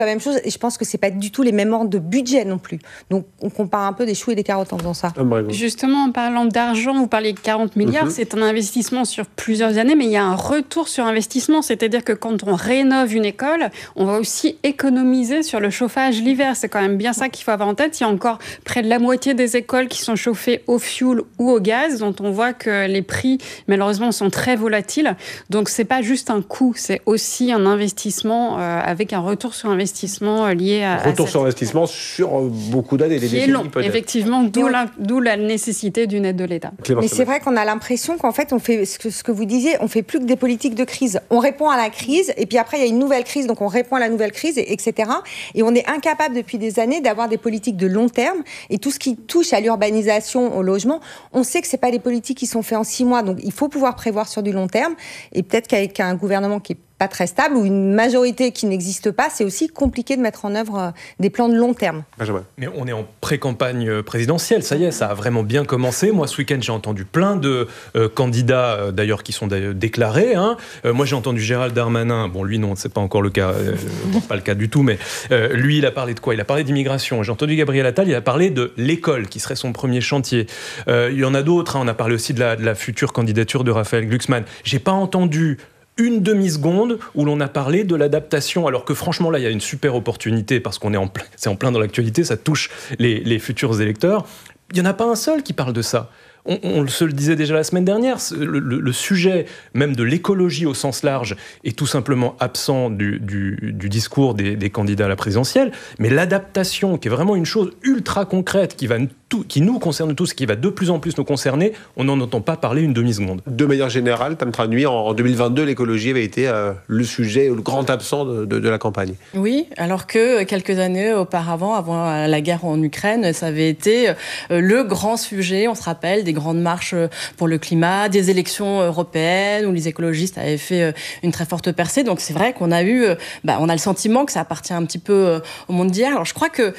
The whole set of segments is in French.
La même chose, et je pense que c'est pas du tout les mêmes ordres de budget non plus. Donc on compare un peu des choux et des carottes en faisant ça. Justement, en parlant d'argent, vous parlez de 40 milliards, c'est un investissement sur plusieurs années, mais il y a un retour sur investissement. C'est-à-dire que quand on rénove une école, on va aussi économiser sur le chauffage l'hiver. C'est quand même bien ça qu'il faut avoir en tête. Il y a encore près de la moitié des écoles qui sont chauffées au fioul ou au gaz, dont on voit que les prix, malheureusement, sont très volatiles. Donc c'est pas juste un coût, c'est aussi un investissement avec un retour sur investissement lié à retour sur investissement sur beaucoup d'années, des décennies long, peut-être. Effectivement, d'où la nécessité d'une aide de l'État. Mais c'est vrai qu'on a l'impression qu'en fait, on fait ce que vous disiez, on fait plus que des politiques de crise. On répond à la crise, et puis après, il y a une nouvelle crise, donc on répond à la nouvelle crise, etc. Et on est incapable depuis des années d'avoir des politiques de long terme. Et tout ce qui touche à l'urbanisation, au logement, on sait que c'est pas des politiques qui sont faites en 6 mois. Donc il faut pouvoir prévoir sur du long terme. Et peut-être qu'avec un gouvernement qui est pas très stable ou une majorité qui n'existe pas, c'est aussi compliqué de mettre en œuvre des plans de long terme. Benjamin. Mais on est en pré-campagne présidentielle, ça y est, ça a vraiment bien commencé. Moi, ce week-end, j'ai entendu plein de candidats, d'ailleurs, qui sont déclarés. Moi, j'ai entendu Gérald Darmanin. Bon, lui, non, c'est pas encore le cas, pas le cas du tout, mais lui, il a parlé de quoi ? Il a parlé d'immigration. J'ai entendu Gabriel Attal, il a parlé de l'école, qui serait son premier chantier. Il y en a d'autres, on a parlé aussi de la future candidature de Raphaël Glucksmann. J'ai pas entendu une demi-seconde où l'on a parlé de l'adaptation, alors que franchement là il y a une super opportunité parce qu'on est c'est en plein dans l'actualité, ça touche les futurs électeurs. Il n'y en a pas un seul qui parle de ça. On se le disait déjà la semaine dernière, le sujet même de l'écologie au sens large est tout simplement absent du discours des candidats à la présidentielle, mais l'adaptation, qui est vraiment une chose ultra concrète, qui nous concerne tous, qui va de plus en plus nous concerner, on n'en entend pas parler une demi-seconde. De manière générale, Tam Tra Nui, en 2022, l'écologie avait été le sujet, le grand absent de la campagne. Oui, alors que quelques années auparavant, avant la guerre en Ukraine, ça avait été le grand sujet, on se rappelle, des grandes marches pour le climat, des élections européennes où les écologistes avaient fait une très forte percée. Donc c'est vrai qu'on a eu, on a le sentiment que ça appartient un petit peu au monde d'hier. Alors je crois que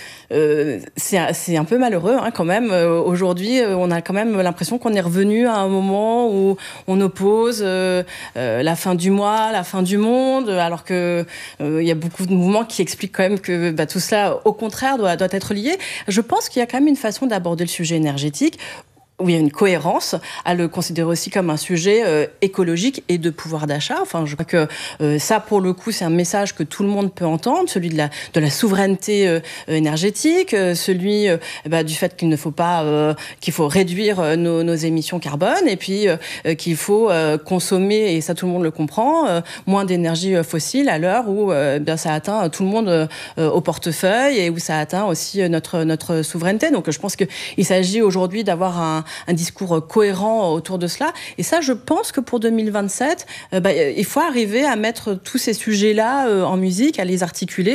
c'est un peu malheureux quand même. Aujourd'hui, on a quand même l'impression qu'on est revenu à un moment où on oppose la fin du mois, la fin du monde, alors que il y a beaucoup de mouvements qui expliquent quand même que tout cela, au contraire, doit être lié. Je pense qu'il y a quand même une façon d'aborder le sujet énergétique où il y a une cohérence, à le considérer aussi comme un sujet écologique et de pouvoir d'achat. Enfin, je crois que ça, pour le coup, c'est un message que tout le monde peut entendre, celui de la souveraineté énergétique, celui du fait qu'il ne faut pas, qu'il faut réduire nos émissions carbone, et puis qu'il faut consommer, et ça tout le monde le comprend, moins d'énergie fossile à l'heure où ça atteint tout le monde au portefeuille et où ça atteint aussi notre souveraineté. Donc, je pense qu'il s'agit aujourd'hui d'avoir un discours cohérent autour de cela. Et ça, je pense que pour 2027, il faut arriver à mettre tous ces sujets-là en musique, à les articuler.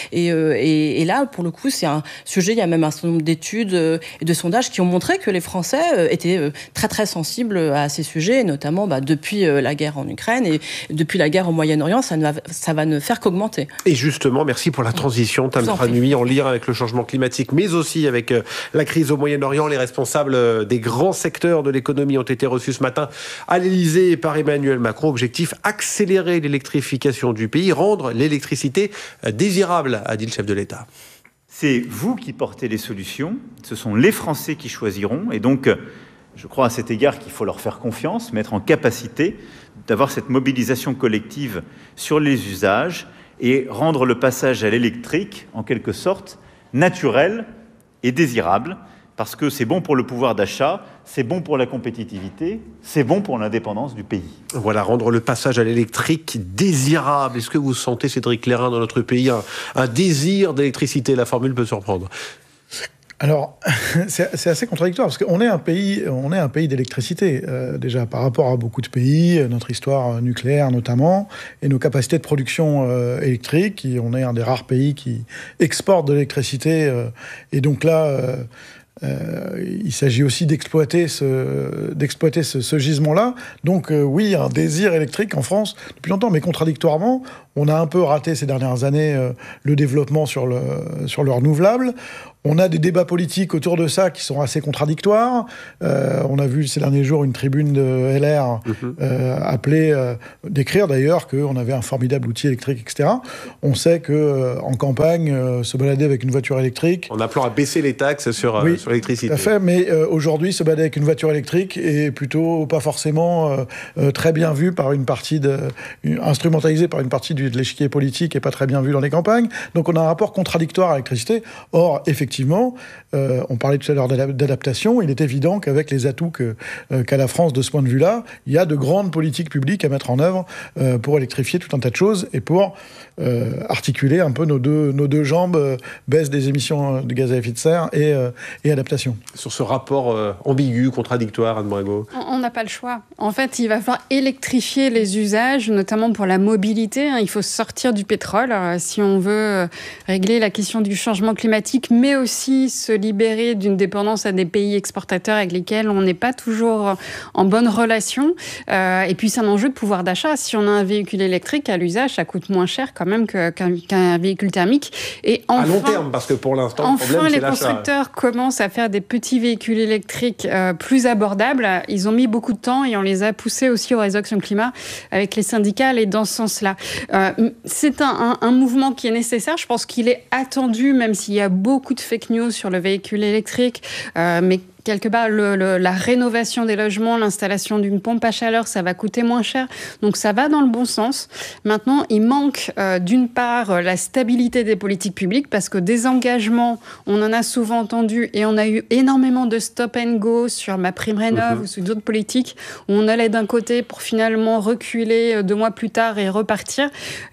Et là, pour le coup, c'est un sujet, il y a même un certain nombre d'études et de sondages qui ont montré que les Français étaient très, très sensibles à ces sujets, et notamment depuis la guerre en Ukraine et depuis la guerre au Moyen-Orient, ça va ne faire qu'augmenter. Et justement, merci pour la transition, Tam Tra Nui, en lien avec le changement climatique, mais aussi avec la crise au Moyen-Orient. Les responsables des grands secteurs de l'économie ont été reçus ce matin à l'Élysée par Emmanuel Macron. Objectif, accélérer l'électrification du pays, rendre l'électricité désirable, a dit le chef de l'État. C'est vous qui portez les solutions, ce sont les Français qui choisiront, et donc je crois à cet égard qu'il faut leur faire confiance, mettre en capacité d'avoir cette mobilisation collective sur les usages et rendre le passage à l'électrique, en quelque sorte, naturel et désirable, parce que c'est bon pour le pouvoir d'achat, c'est bon pour la compétitivité, c'est bon pour l'indépendance du pays. Voilà, rendre le passage à l'électrique désirable. Est-ce que vous sentez, Cédric Clairin, dans notre pays, un désir d'électricité ? La formule peut surprendre. Alors, c'est assez contradictoire, parce qu'on est un pays d'électricité, déjà, par rapport à beaucoup de pays, notre histoire nucléaire notamment, et nos capacités de production électrique. On est un des rares pays qui exporte de l'électricité, et donc là... il s'agit aussi d'exploiter ce gisement-là. Donc oui, un désir électrique en France depuis longtemps, mais contradictoirement, on a un peu raté ces dernières années le développement sur le renouvelable. On a des débats politiques autour de ça qui sont assez contradictoires. On a vu ces derniers jours une tribune de LR appeler, décrire d'ailleurs qu'on avait un formidable outil électrique, etc. On sait qu'en campagne, se balader avec une voiture électrique... En appelant à baisser les taxes sur l'électricité. Tout à fait, mais aujourd'hui, se balader avec une voiture électrique est plutôt pas forcément très bien vu par une partie instrumentalisé par une partie de l'échiquier politique et pas très bien vu dans les campagnes. Donc on a un rapport contradictoire à l'électricité. Or, effectivement, on parlait tout à l'heure d'adaptation, il est évident qu'avec les atouts qu'a la France de ce point de vue-là, il y a de grandes politiques publiques à mettre en œuvre pour électrifier tout un tas de choses et pour articuler un peu nos deux jambes, baisse des émissions de gaz à effet de serre et adaptation. Sur ce rapport ambigu, contradictoire, Anne Brago. On n'a pas le choix. En fait, il va falloir électrifier les usages, notamment pour la mobilité. Il faut sortir du pétrole si on veut régler la question du changement climatique, mais aussi se libérer d'une dépendance à des pays exportateurs avec lesquels on n'est pas toujours en bonne relation. Et puis, c'est un enjeu de pouvoir d'achat. Si on a un véhicule électrique à l'usage, ça coûte moins cher quand même qu'un véhicule thermique. Et enfin, à long terme, parce que pour l'instant, le problème, c'est l'achat. Les constructeurs commencent à faire des petits véhicules électriques plus abordables. Ils ont mis beaucoup de temps et on les a poussés aussi au réseau Action Climat avec les syndicats et dans ce sens-là. C'est un mouvement qui est nécessaire. Je pense qu'il est attendu, même s'il y a beaucoup de fake news sur le véhicule électrique. Mais quelque part, la rénovation des logements, l'installation d'une pompe à chaleur, ça va coûter moins cher. Donc, ça va dans le bon sens. Maintenant, il manque, d'une part, la stabilité des politiques publiques, parce que des engagements, on en a souvent entendu, et on a eu énormément de stop and go sur MaPrimeRénov' ou sur d'autres politiques, où on allait d'un côté pour finalement reculer 2 mois plus tard et repartir.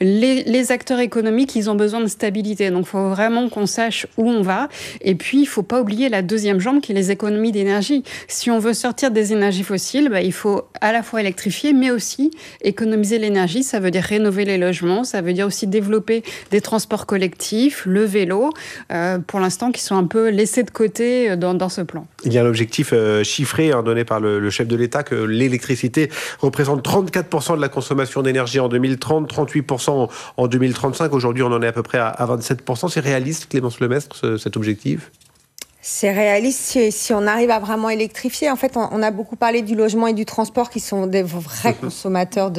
Les acteurs économiques, ils ont besoin de stabilité. Donc, il faut vraiment qu'on sache où on va. Et puis, il ne faut pas oublier la deuxième jambe, qui est les économies d'énergie. Si on veut sortir des énergies fossiles, il faut à la fois électrifier, mais aussi économiser l'énergie. Ça veut dire rénover les logements, ça veut dire aussi développer des transports collectifs, le vélo, pour l'instant, qui sont un peu laissés de côté dans ce plan. Il y a l'objectif chiffré donné par le chef de l'État que l'électricité représente 34% de la consommation d'énergie en 2030, 38% en 2035. Aujourd'hui, on en est à peu près à 27%. C'est réaliste, Clémence Lemestre, cet objectif ? C'est réaliste si on arrive à vraiment électrifier. En fait, on a beaucoup parlé du logement et du transport qui sont des vrais consommateurs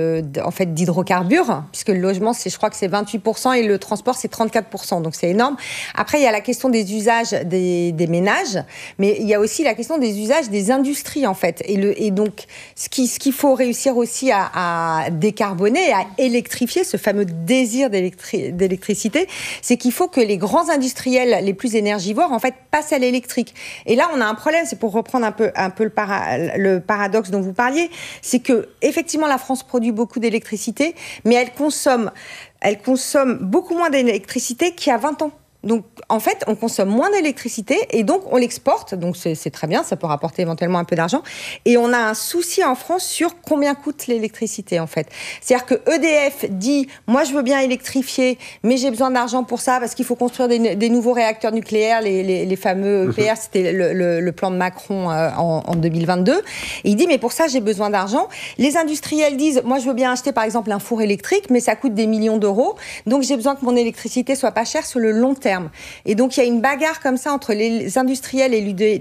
d'hydrocarbures, puisque le logement, je crois que c'est 28% et le transport, c'est 34%. Donc, c'est énorme. Après, il y a la question des usages des ménages, mais il y a aussi la question des usages des industries, en fait. Et donc, ce qu'il faut réussir aussi à décarboner, à électrifier, ce fameux désir d'électricité, c'est qu'il faut que les grands industriels les plus énergivores, en fait, passe à l'électrique. Et là, on a un problème, c'est pour reprendre un peu le paradoxe dont vous parliez, c'est que effectivement la France produit beaucoup d'électricité, mais elle consomme beaucoup moins d'électricité qu'il y a 20 ans. Donc, en fait, on consomme moins d'électricité et donc on l'exporte. Donc, c'est très bien, ça peut rapporter éventuellement un peu d'argent. Et on a un souci en France sur combien coûte l'électricité, en fait. C'est-à-dire que EDF dit, moi, je veux bien électrifier, mais j'ai besoin d'argent pour ça parce qu'il faut construire des nouveaux réacteurs nucléaires, les fameux EPR, c'était le plan de Macron en 2022. Et il dit, mais pour ça, j'ai besoin d'argent. Les industriels disent, moi, je veux bien acheter, par exemple, un four électrique, mais ça coûte des millions d'euros. Donc, j'ai besoin que mon électricité soit pas chère sur le long terme. Et donc, il y a une bagarre comme ça entre les industriels et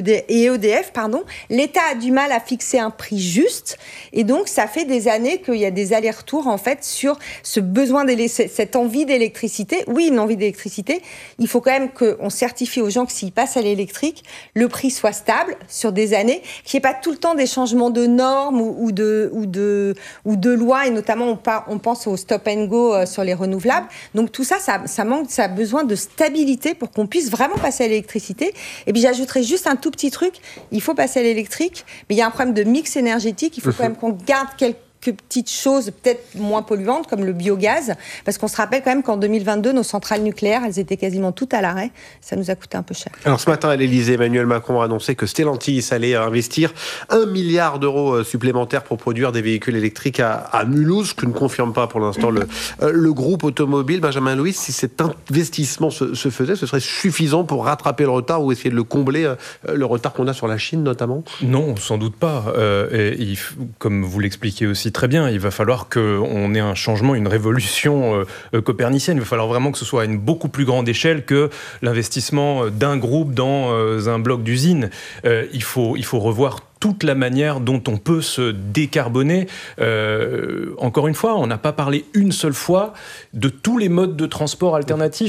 EDF. L'État a du mal à fixer un prix juste. Et donc, ça fait des années qu'il y a des allers-retours, en fait, sur ce besoin, cette envie d'électricité. Oui, une envie d'électricité. Il faut quand même qu'on certifie aux gens que s'ils passent à l'électrique, le prix soit stable sur des années, qu'il n'y ait pas tout le temps des changements de normes ou de lois. Et notamment, on pense au stop and go sur les renouvelables. Donc, tout ça, ça manque, ça a besoin de stabilité pour qu'on puisse vraiment passer à l'électricité. Et puis j'ajouterais juste un tout petit truc, il faut passer à l'électrique, mais il y a un problème de mix énergétique, il faut quand même qu'on garde quelques petites choses peut-être moins polluantes comme le biogaz, parce qu'on se rappelle quand même qu'en 2022, nos centrales nucléaires, elles étaient quasiment toutes à l'arrêt. Ça nous a coûté un peu cher. Alors ce matin à l'Élysée, Emmanuel Macron a annoncé que Stellantis allait investir 1 milliard d'euros supplémentaires pour produire des véhicules électriques à Mulhouse, ce que ne confirme pas pour l'instant le groupe automobile. Benjamin Louis, si cet investissement se faisait, ce serait suffisant pour rattraper le retard ou essayer de le combler, le retard qu'on a sur la Chine notamment ? Non, sans doute pas. Comme vous l'expliquez aussi dit très bien, il va falloir qu'on ait un changement, une révolution copernicienne. Il va falloir vraiment que ce soit à une beaucoup plus grande échelle que l'investissement d'un groupe dans un bloc d'usine. Il faut revoir toute la manière dont on peut se décarboner. Encore une fois, on n'a pas parlé une seule fois de tous les modes de transport alternatifs.